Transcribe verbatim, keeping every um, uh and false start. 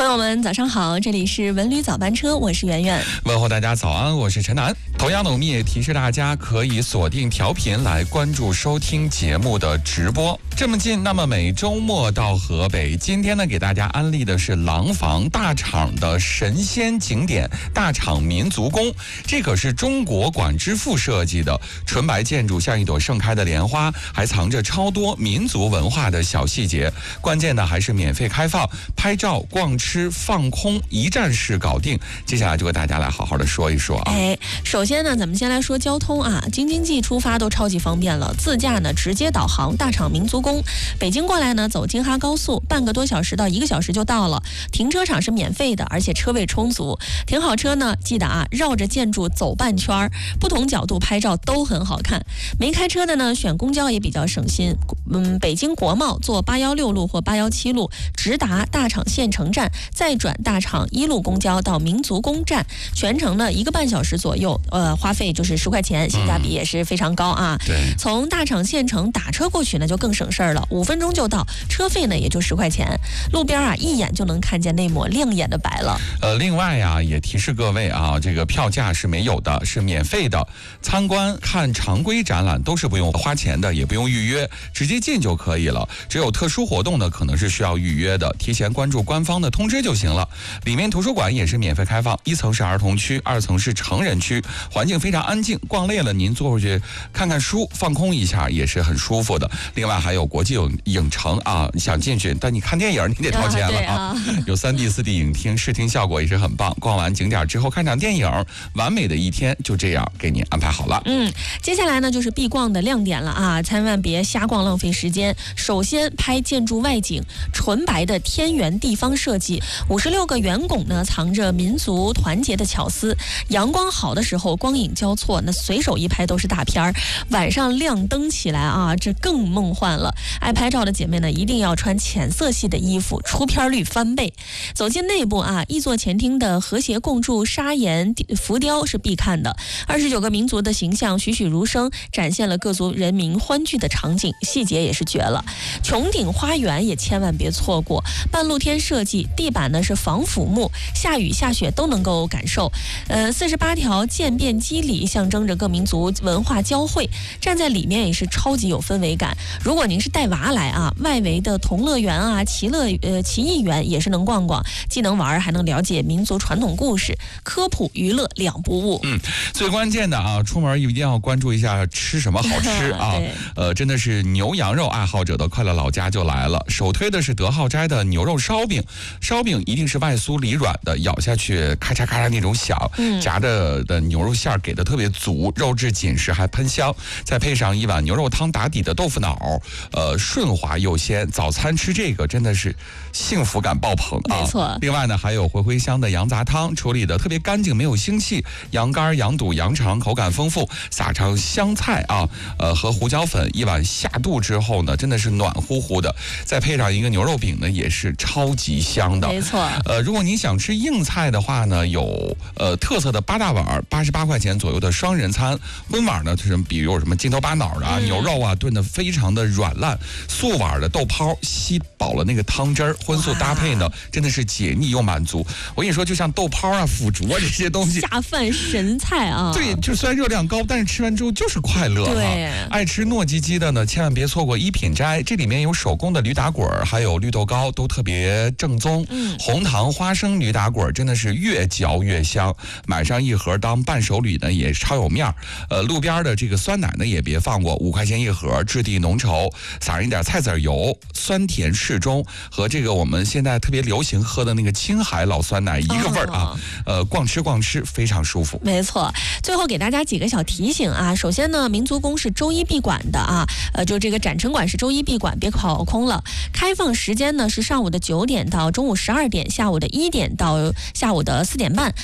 朋友们早上好，这里是文旅早班车，我是圆圆。 问候大家早安，我是陈楠。同样的，我们也提示大家可以锁定调频来关注收听节目的直播。这么近，那么每周末到河北。今天呢，给大家安利的是廊坊大厂的神仙景点大厂民族宫。这可是中国管之父设计的，纯白建筑像一朵盛开的莲花，还藏着超多民族文化的小细节。关键呢，还是免费开放，拍照、逛吃、放空，一站式搞定。接下来就给大家来好好的说一说啊。 哎，首先呢，咱们先来说交通啊，京津冀出发都超级方便了，自驾呢直接导航大厂民族宫。北京过来呢，走京哈高速，半个多小时到一个小时就到了。停车场是免费的，而且车位充足。停好车呢，记得啊，绕着建筑走半圈，不同角度拍照都很好看。没开车的呢，选公交也比较省心。嗯，北京国贸坐八一六路或八一七路直达大厂县城站，再转大厂一路公交到民族宫站，全程呢一个半小时左右，呃，花费就是十块钱，性价比也是非常高啊。 对， 从大厂县城打车过去呢，就更省事儿了，五分钟就到，车费呢也就十块钱，路边啊一眼就能看见那抹亮眼的白了。 呃，另外呀、啊，也提示各位啊，这个票价是没有的，是免费的，参观看常规展览都是不用花钱的，也不用预约，直接进就可以了。只有特殊活动呢，可能是需要预约的，提前关注官方的通知就行了。里面图书馆也是免费开放，一层是儿童区，二层是成人区，环境非常安静，逛累了您坐回去看看书，放空一下也是很舒服的。另外还有国际影影城啊，想进去，但你看电影你得掏钱了啊。 啊有 三 D、四 D 影厅，视听效果也是很棒。逛完景点之后看场电影，完美的一天就这样给你安排好了。 嗯，接下来呢就是必逛的亮点了啊，千万别瞎逛浪费时间。首先拍建筑外景，纯白的天圆地方设计，五十六个圆拱呢藏着民族团结的巧思。阳光好的时候，光影交错，那随手一拍都是大片儿。晚上亮灯起来啊，这更梦幻了。爱拍照的姐妹呢，一定要穿浅色系的衣服，出片率翻倍。走进内部啊，一座前厅的和谐共筑砂岩浮雕是必看的。二十九个民族的形象栩栩如生，展现了各族人民欢聚的场景，细节也是绝了。穹顶花园也千万别错过，半露天设计，地板呢是防腐木，下雨下雪都能够感受。呃，四十八条渐变肌理象征着各民族文化交汇，站在里面也是超级有氛围感。如果您是带娃来啊，外围的同乐园啊、奇乐呃奇艺园也是能逛逛，既能玩还能了解民族传统故事，科普娱乐两不误。 嗯，最关键的啊，出门一定要关注一下吃什么好吃啊。呃，真的是牛羊肉爱好者的快乐老家就来了。首推的是德浩斋的牛肉烧饼，烧饼一定是外酥里软的，咬下去咔嚓咔嚓那种响， 嗯、 夹着的牛肉馅给的特别足，肉质紧实还喷香，再配上一碗牛肉汤打底的豆腐脑，呃，顺滑又鲜。早餐吃这个真的是幸福感爆棚啊！ 没错。 另外呢，还有回回香的羊杂汤，处理的特别干净，没有腥气。羊肝、羊肚、羊肠口感丰富，撒上香菜啊，呃和胡椒粉，一碗下肚之后呢，真的是暖乎乎的。再配上一个牛肉饼呢，也是超级香的。 没错。 呃，如果您想吃硬菜的话呢，有呃特色的八大碗，八十八块钱左右的双人餐。荤碗呢，就是比如什么筋头巴脑的啊、嗯、牛肉啊，炖的非常的软烂。素碗的豆泡吸饱了那个汤汁儿，荤素搭配呢，真的是解腻又满足。我跟你说，就像豆泡啊、腐竹啊这些东西， 下饭神菜啊！ 对，就虽然热量高，但是吃完之后就是快乐哈。 对， 爱吃糯叽叽的呢，千万别错过一品斋，这里面有手工的驴打滚，还有绿豆糕，都特别正宗。 嗯， 红糖花生驴打滚真的是越嚼越香，买上一盒当伴手礼呢，也超有面儿。呃，路边的这个酸奶呢，也别放过，五块钱一盒，质地浓稠，撒上一点菜籽油，酸甜适中，和这个我们现在特别流行喝的那个青海老酸奶一个味儿啊。哦、呃，逛吃逛吃非常舒服。 没错，最后给大家几个小提醒啊。首先呢，民族宫是周一闭馆的啊，呃，就这个展陈馆是周一闭馆，别跑空了。开放时间呢是上午的九点到中午十二点，下午的一点到下午的四点半。